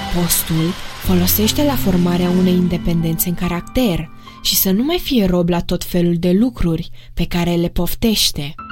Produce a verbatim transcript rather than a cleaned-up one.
Postul folosește la formarea unei independențe în caracter și să nu mai fie rob la tot felul de lucruri pe care le poftește.